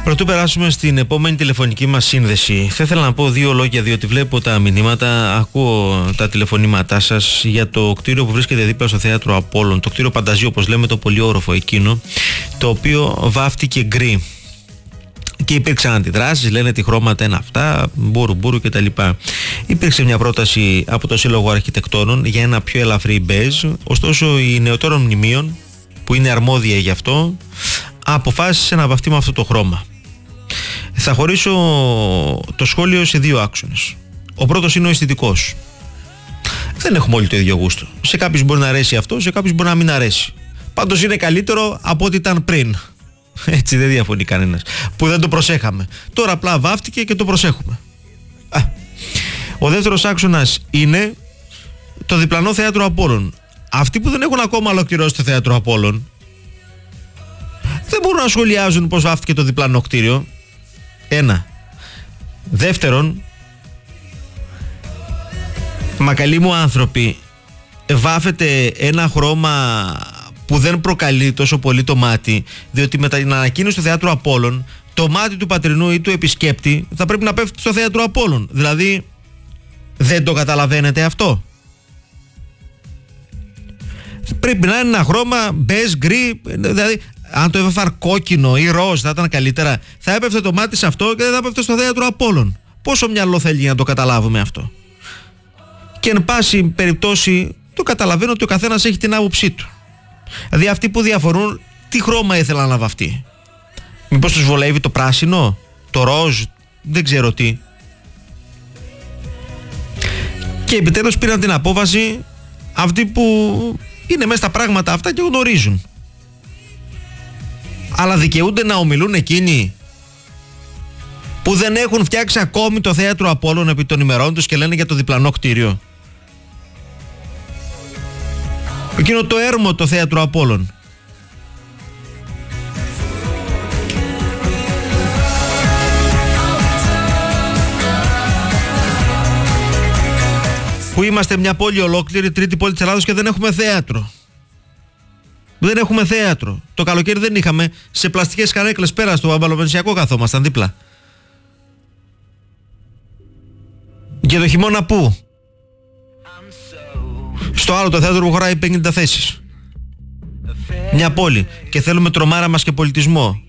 Πρωτού περάσουμε στην επόμενη τηλεφωνική μας σύνδεση, θα ήθελα να πω δύο λόγια, διότι βλέπω τα μηνύματα, ακούω τα τηλεφωνήματά σας για το κτίριο που βρίσκεται δίπλα στο Θέατρο Απόλλων, το κτίριο Πανταζή, όπως λέμε, το πολύ όροφο εκείνο, το οποίο βάφτηκε γκρι. Και υπήρξαν αντιδράσεις, λένε τι χρώματα είναι αυτά, μπούρου κτλ. Υπήρξε μια πρόταση από το Σύλλογο Αρχιτεκτόνων για ένα πιο ελαφρύ μπέζ, ωστόσο η Νεωτόρων Μνημείων, που είναι αρμόδια γι' αυτό, αποφάσισε να βαφτεί με αυτό το χρώμα. Θα χωρίσω το σχόλιο σε δύο άξονες. Ο πρώτος είναι ο αισθητικός. Δεν έχουμε όλοι το ίδιο γούστο. Σε κάποιους μπορεί να αρέσει αυτό, σε κάποιους μπορεί να μην αρέσει. Πάντως είναι καλύτερο από ό,τι ήταν πριν. Έτσι δεν διαφωνεί κανένας. Που δεν το προσέχαμε. Τώρα απλά βάφτηκε και το προσέχουμε. Ο δεύτερος άξονας είναι το διπλανό Θέατρο Απόλλων. Αυτοί που δεν έχουν ακόμα ολοκληρώσει το Θέατρο Απόλλων δεν μπορούν να σχολιάζουν πως βάφτηκε το διπλανό κτίριο. Ένα. Δεύτερον, μα καλοί μου άνθρωποι, βάφεται ένα χρώμα που δεν προκαλεί τόσο πολύ το μάτι, διότι με την ανακοίνωση του Θεάτρου Απόλλων το μάτι του πατρινού ή του επισκέπτη θα πρέπει να πέφτει στο Θέατρο Απόλλων. Δηλαδή δεν το καταλαβαίνετε αυτό? Πρέπει να είναι ένα χρώμα μπέζ, γκρι, δηλαδή αν το έβαφαν κόκκινο ή ροζ θα ήταν καλύτερα. Θα έπεφτε το μάτι σε αυτό και δεν θα έπεφτε στο Θέατρο Απόλλων. Πόσο μυαλό θέλει να το καταλάβουμε αυτό? Και εν πάση περιπτώσει το καταλαβαίνω ότι ο καθένας έχει την άποψή του. Δηλαδή αυτοί που διαφορούν, τι χρώμα ήθελαν να βαφτεί? Μήπως τους βολεύει το πράσινο, το ροζ, δεν ξέρω τι. Και επιτέλους πήραν την απόφαση αυτοί που είναι μέσα στα πράγματα αυτά και γνωρίζουν. Αλλά δικαιούνται να ομιλούν εκείνοι που δεν έχουν φτιάξει ακόμη το Θέατρο Απόλλων επί των ημερών τους και λένε για το διπλανό κτίριο? Εκείνο το έρμο το Θέατρο Απόλλων. Που είμαστε μια πόλη ολόκληρη, τρίτη πόλη της Ελλάδος, και δεν έχουμε θέατρο. Δεν έχουμε θέατρο. Το καλοκαίρι δεν είχαμε. Σε πλαστικές καρέκλες πέρα στο Αμπαλοβενσιακό καθόμασταν δίπλα. Και το χειμώνα πού? Στο άλλο το θέατρο που χωράει 50 θέσεις. Μια πόλη. Και θέλουμε τρομάρα μας και πολιτισμό.